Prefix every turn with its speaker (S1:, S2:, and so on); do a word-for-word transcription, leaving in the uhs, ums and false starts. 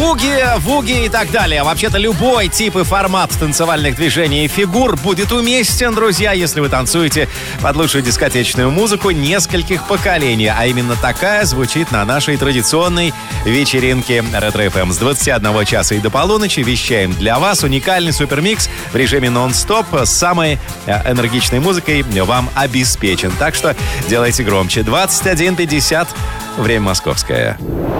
S1: буги, вуги и так далее. Вообще-то любой тип и формат танцевальных движений и фигур будет уместен, друзья, если вы танцуете под лучшую дискотечную музыку нескольких поколений. А именно такая звучит на нашей традиционной вечеринке Ретро-эф эм. С двадцати одного часа и до полуночи вещаем для вас уникальный супермикс в режиме нон-стоп с самой энергичной музыкой вам обеспечен. Так что делайте громче. двадцать один пятьдесят. Время московское.